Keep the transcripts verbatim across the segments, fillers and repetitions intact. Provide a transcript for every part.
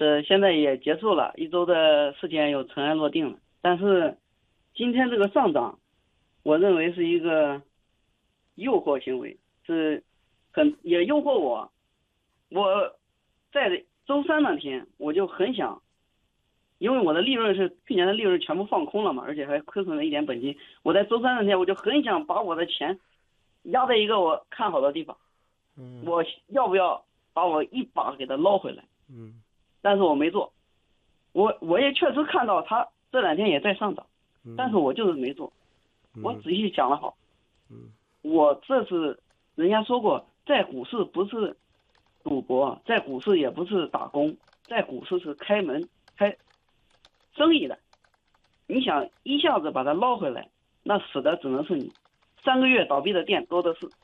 呃，现在也结束了，一周的时间又尘埃落定了。但是今天这个上涨，我认为是一个诱惑行为，是很也诱惑我。我在周三那天我就很想，因为我的利润是去年的利润全部放空了嘛，而且还亏损了一点本金。我在周三那天我就很想把我的钱压在一个我看好的地方， 嗯， 我要不要把我一把给它捞回来？ 嗯， 但是我没做。我我也确实看到它这两天也在上涨， 嗯， 但是我就是没做。 嗯， 我仔细想了好， 嗯， 我这是人家说过，在股市不是赌博，在股市也不是打工，在股市是开门开生意的。你想一下子把它捞回来，那死的只能是你。三个月倒闭的店多的是。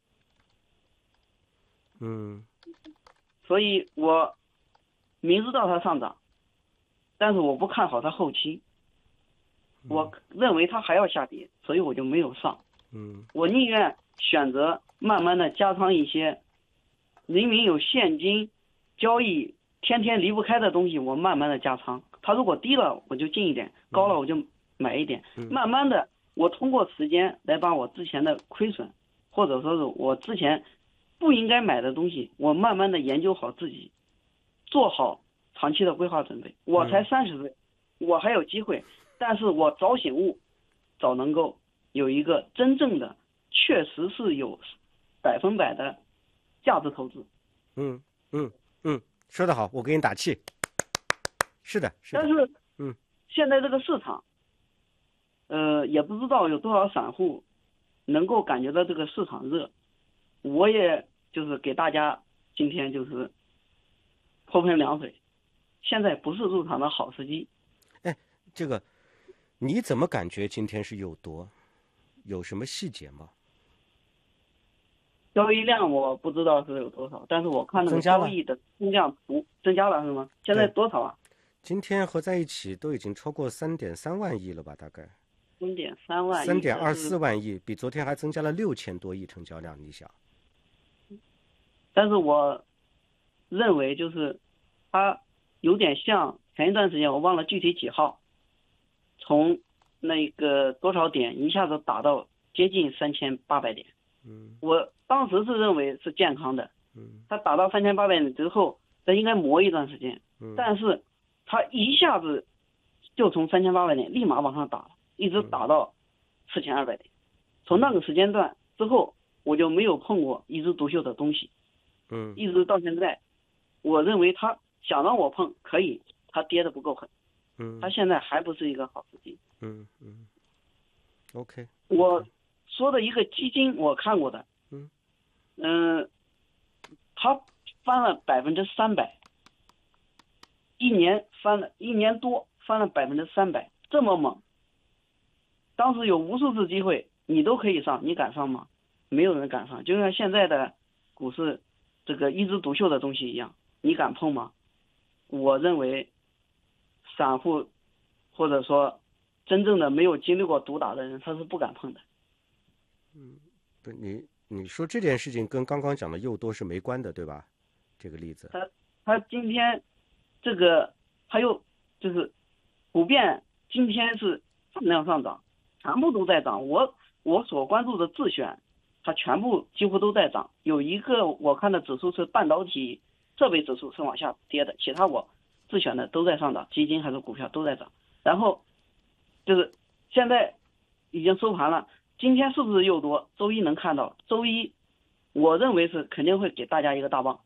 嗯， 所以我明知道它上涨，但是我不看好它后期，我认为它还要下跌，所以我就没有上。 嗯， 我宁愿选择慢慢的加仓一些人民有现金交易天天离不开的东西，我慢慢的加仓。它如果低了我就进一点，高了我就买一点，慢慢的我通过时间来把我之前的亏损，或者说是我之前不应该买的东西，我慢慢的研究好自己，做好长期的规划准备。我才三十岁，我还有机会，但是我早醒悟，早能够有一个真正的确实是有百分百的价值投资。 嗯嗯嗯，说得好，我给你打气。是的，是的。 但是， 嗯， 现在这个市场，呃，也不知道有多少散户能够感觉到这个市场热。我也就是给大家今天就是泼盆凉水，现在不是入场的好时机。 哎，这个你怎么感觉今天是有多？有什么细节吗？ 交易量我不知道是有多少，但是我看那个交易的增量图增加了是吗？现在多少啊？ 今天合在一起都已经超过三点三万亿了吧？大概三点三万亿， 三点二四万亿，比昨天还增加了六千多亿成交量。你想？ 但是我认为就是它有点像前一段时间我忘了具体几号，从那个多少点一下子打到接近三千八百点。 嗯， 我当时是认为是健康的。 嗯， 它打到三千八百点之后，它应该磨一段时间。 嗯， 但是它一下子就从三千八百点立马往上打了，一直打到四千二百点。从那个时间段之后，我就没有碰过一枝独秀的东西。 嗯， 一直到现在，我认为他想让我碰可以，他跌得不够狠。 嗯， 他现在还不是一个好时机。 嗯嗯 ，OK。 我说的一个基金我看过的， 嗯嗯、呃，他翻了百分之三百，一年翻了一年多翻了百分之三百，这么猛。当时有无数次机会，你都可以上，你敢上吗？没有人敢上，就像现在的股市这个一枝独秀的东西一样，你敢碰吗？我认为散户或者说真正的没有经历过毒打的人，他是不敢碰的。 嗯，不，你你说这件事情跟刚刚讲的诱多是没关的，对吧？这个例子， 他他今天这个他又就是普遍今天是放量上涨，全部都在涨。我我所关注的自选，它全部几乎都在涨。有一个我看的指数是半导体设备指数是往下跌的，其他我自选的都在上涨，基金还是股票都在涨。然后就是现在已经收盘了，今天是不是又多？周一能看到，周一我认为是肯定会给大家一个大棒。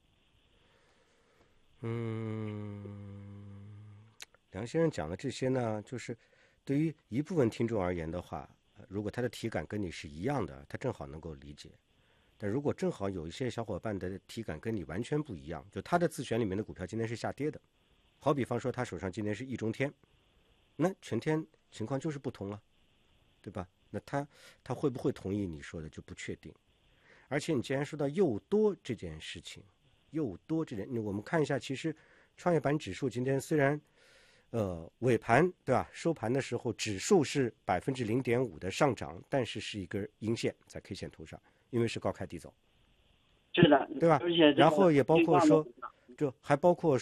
嗯，梁先生讲的这些呢，就是对于一部分听众而言的话，如果他的体感跟你是一样的，他正好能够理解。但如果正好有一些小伙伴的体感跟你完全不一样，就他的自选里面的股票今天是下跌的，好比方说他手上今天是易中天，那全天情况就是不同了，对吧？那他他会不会同意你说的就不确定。而且你既然说到诱多这件事情，诱多这点，我们看一下，其实创业板指数今天虽然呃尾盘对吧，收盘的时候指数是百分之零点五的上涨，但是是一根阴线在 K 线图上，因为是高开低走， 是的， 对吧？ 而且然后也包括说，就还包括说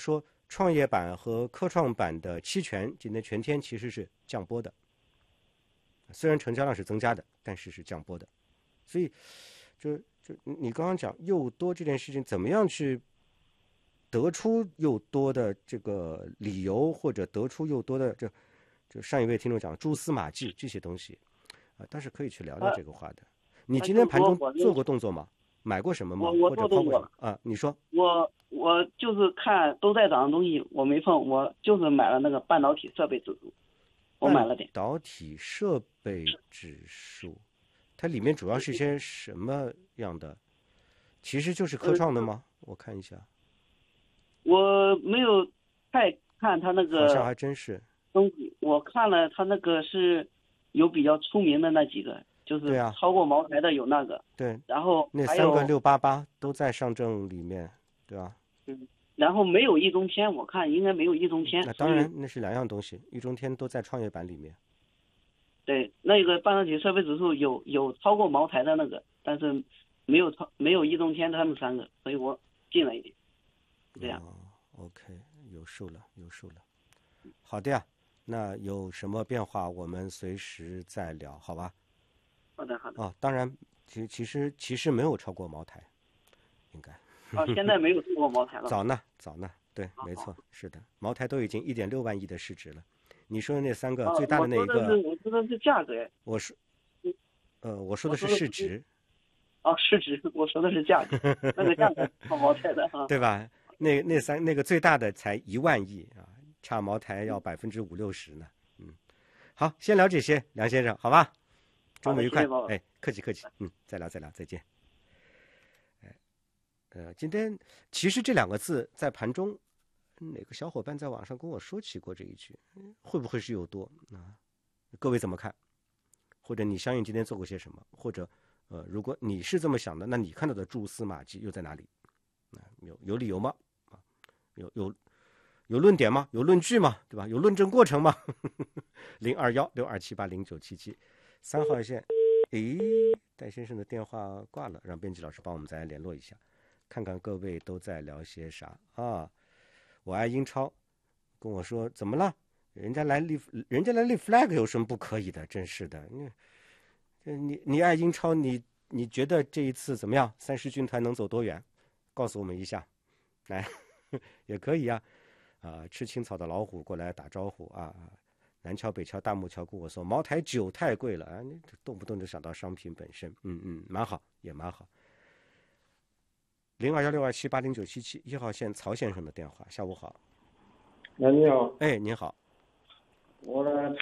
创业板和科创板的期权今天全天其实是降波的，虽然成交量是增加的，但是是降波的。所以就就你刚刚讲诱多这件事情，怎么样去得出诱多的这个理由，或者得出诱多的这就上一位听众讲蛛丝马迹这些东西啊，但是可以去聊聊这个话的。你今天盘中做过动作吗？买过什么吗？ 我我或者抛过什么啊？你说。 我我就是看都在涨的东西，我没碰，我就是买了那个半导体设备指数，我买了点。 半导体设备指数，它里面主要是些什么样的？其实就是科创的吗？呃、我看一下。 我没有太看它那个。 好像还真是。 东西我看了，它那个是有比较出名的那几个。就是超过茅台的有那个， 对， 然后那三个六八八都在上证里面，对吧？ 嗯，然后没有易中天，我看应该没有易中天。 那当然，那是两样东西，易中天都在创业板里面。 对，那个半导体设备指数有有超过茅台的那个，但是没有超没有易中天他们三个，所以我进了一点，这样。 哦 ，OK， 有数了，有数了。好的呀，那有什么变化我们随时再聊，好吧？ 好的好的。 哦，当然，其其实其实没有超过茅台，应该。 啊，现在没有超过茅台了。 早呢，早呢，对，没错，是的，茅台都已经一点六万亿的市值了。你说的那三个、 啊、 最大的那一个， 我说的是价格。 我说，呃，我说的是市值。 哦，市值，我说的是价格，那个价格超茅台的啊， 对吧？那那三那个最大的才一万亿啊，差茅台要百分之五六十呢。嗯，好，先聊这些，梁先生，好吧？周末愉快，哎，客气客气，嗯，再聊再聊，再见。哎，呃，今天其实这两个字在盘中，哪个小伙伴在网上跟我说起过这一句，会不会是有多啊？各位怎么看？或者你相应今天做过些什么？或者呃，如果你是这么想的，那你看到的蛛丝马迹又在哪里？啊，有有理由吗？啊，有有有论点吗？有论据吗？对吧？有论证过程吗？零二幺六二七八零九七七。三号线，诶，戴先生的电话挂了，让编辑老师帮我们再来联络一下，看看各位都在聊些啥啊？我爱英超跟我说怎么了？人家来立，人家来立 flag 有什么不可以的？真是的，你你你爱英超，你你觉得这一次怎么样？三狮军团能走多远？告诉我们一下，来也可以啊。啊，吃青草的老虎过来打招呼啊。南桥、北桥、大木桥跟我说，茅台酒太贵了啊！你动不动就想到商品本身，嗯嗯，蛮好，也蛮好。零二幺六二七八零九七七，一号线曹先生的电话，下午好。 那你好。 哎，您好。 我呢？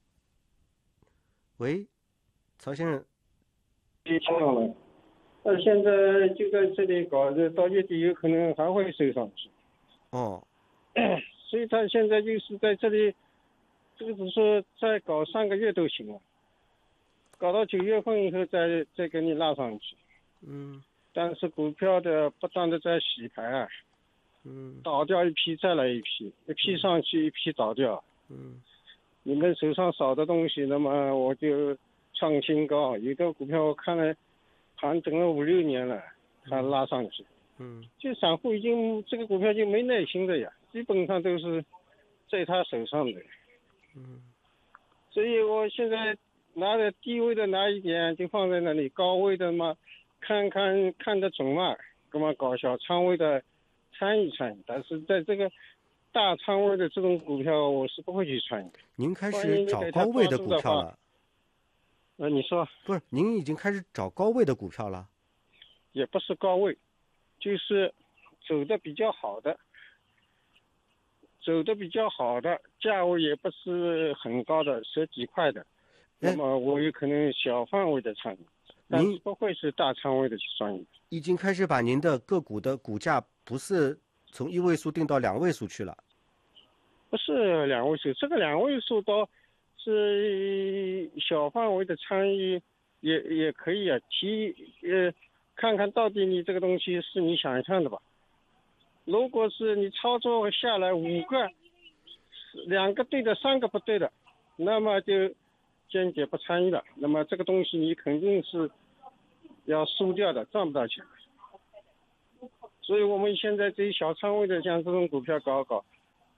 喂，曹先生。 听到了。那现在就在这里搞着，到月底有可能还会收上去。 哦。 所以他现在就是在这里。这个只是再搞三个月都行了，搞到九月份以后再再给你拉上去。 嗯。 但是股票的不断的在洗牌啊。 嗯。 倒掉一批再来一批，一批上去一批倒掉。 嗯。 你们手上少的东西，那么我就创新高。有的股票我看了，盘整了五六年了，才拉上去。 嗯。 就散户已经这个股票就没耐心的呀，基本上都是在他手上的。 嗯， 所以我现在拿着低位的拿一点就放在那里，高位的嘛，看看看得准嘛，那么搞小仓位的参与参与，但是在这个大仓位的这种股票，我是不会去参与。 您开始找高位的股票了？ 呃，你说不是？您已经开始找高位的股票了？ 也不是高位，就是走的比较好的。走的比较好的，价位也不是很高的，十几块的，那么我有可能小范围的参与，但是不会是大仓位的去参与。 已经开始把您的个股的股价不是从一位数定到两位数去了？ 不是两位数，这个两位数倒是小范围的参与也也可以啊，提呃看看到底你这个东西是你想象的吧。如果是你操作下来五个，两个对的，三个不对的，那么就坚决不参与了。那么这个东西你肯定是要输掉的，赚不到钱。所以我们现在这些小仓位的，像这种股票搞搞，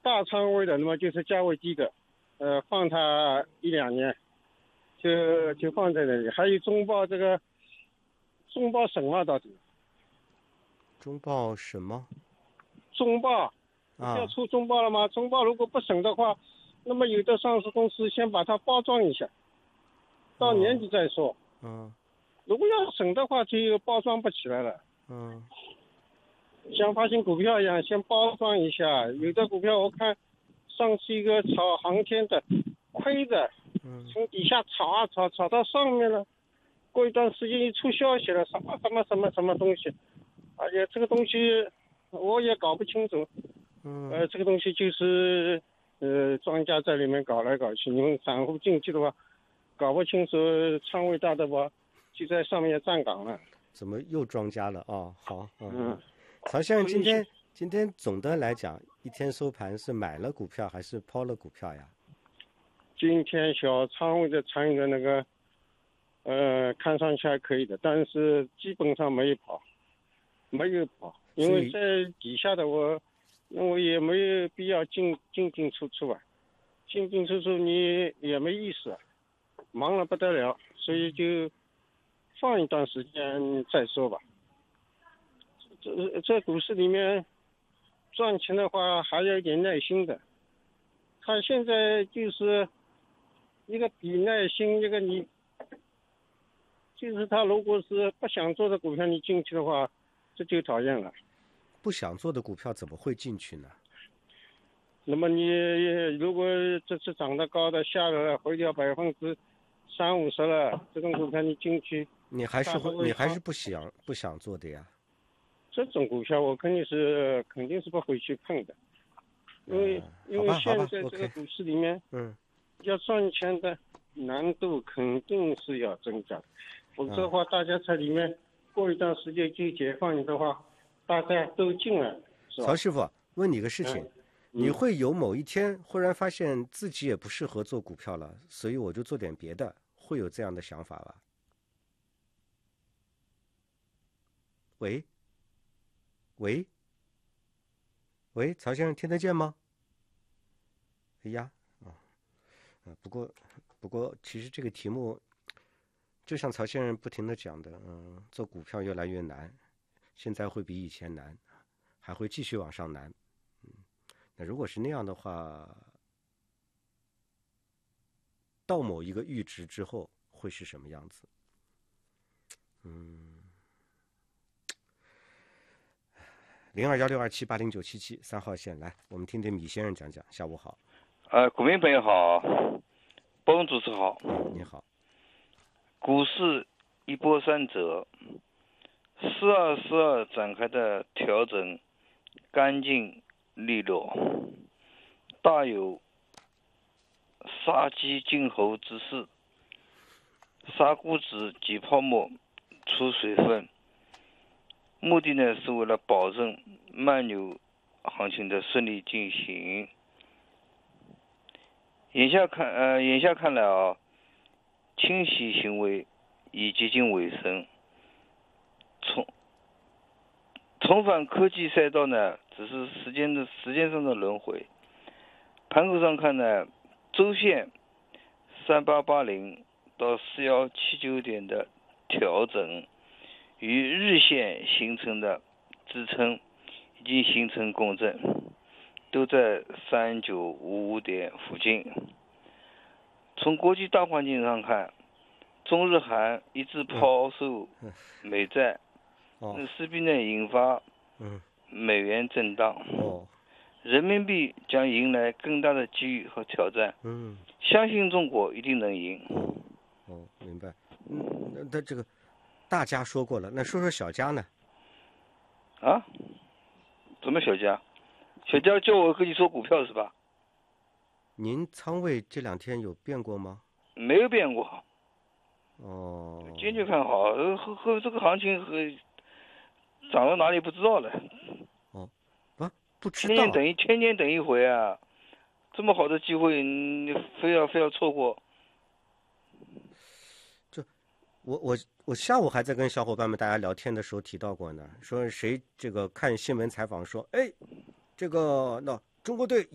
大仓位的，那么就是价位低的，呃，放它一两年，就就放在那里。还有中报这个，中报什么到底？ 中报什么？ 中报， 啊要出中报了吗？中报如果不审的话，那么有的上市公司先把它包装一下，到年底再说。 嗯如果要审的话，就包装不起来了。 嗯像发行股票一样，先包装一下。有的股票我看上次一个炒航天的，亏的， 嗯从底下炒啊炒，炒到上面了。过一段时间一出消息了，什么什么什么什么东西，而且这个东西我也搞不清楚。 嗯呃，这个东西就是呃庄家在里面搞来搞去，你们散户进去的话，搞不清楚仓位大的话，就在上面站岗了。 怎么又庄家了啊？好，嗯， 嗯， 曹先生，今天今天总的来讲，一天收盘是买了股票还是抛了股票呀？ 今天小仓位的参与的那个，呃，看上去还可以的，但是基本上没有跑，没有跑，因为在底下的我，我也没有必要进进进出出啊，进进出出你也没意思啊，忙了不得了，所以就放一段时间再说吧。这这股市里面赚钱的话，还要一点耐心的。他现在就是一个比耐心，一个你，就是他如果是不想做的股票，你进去的话，这就讨厌了。 不想做的股票怎么会进去呢？ 那么你如果这次涨得高的下来了，回掉百分之三五十了，这种股票你进去， 你还是会，你还是不想不想做的呀？ 这种股票我肯定是肯定是不会去碰的，因为、 嗯、 因为现在这个股市里面， 嗯， 要赚钱的难度肯定是要增加的，否则的话，大家在里面过一段时间就解放你的话，大家都进来，是吧？ 曹师傅，问你个事情， 嗯、 你会有某一天忽然发现自己也不适合做股票了，所以我就做点别的，会有这样的想法吧？喂？喂，喂，曹先生听得见吗？哎呀，啊、哦，不过，不过，其实这个题目，就像曹先生不停的讲的，嗯，做股票越来越难，现在会比以前难，还会继续往上难，嗯，那如果是那样的话，到某一个阈值之后会是什么样子？嗯。零二幺六二七八零九七七三号线来，我们听听米先生讲讲。下午好。 呃，股民朋友好，包文主持好。 嗯，你好。 股市一波三折，四二四二展开的调整干净利落，大有杀鸡儆猴之势，杀股指挤泡沫出水分。目的呢是为了保证慢牛行情的顺利进行。眼下看，呃，眼下看来啊，清洗行为已接近尾声。重重返科技赛道呢，只是时间的时间上的轮回。盘口上看呢，周线三八八零到四幺七九点的调整。与日线形成的支撑已经形成共振，都在三九五五点附近。从国际大环境上看，中日韩一致抛售美债， 嗯那势必呢引发美元震荡， 哦， 人民币将迎来更大的机遇和挑战。 嗯， 相信中国一定能赢。 哦，明白。嗯，那那这个。大家说过了，那说说小家呢？ 啊？怎么小家？小家叫我跟你说股票是吧？ 您仓位这两天有变过吗？ 没有变过。 哦。 坚决看好，和和这个行情和涨到哪里不知道了。 哦，不不知道。 千年等一千年等一回啊！这么好的机会，你非要非要错过？ 我我我下午还在跟小伙伴们大家聊天的时候提到过呢，说谁这个看新闻采访说，哎，这个那中国队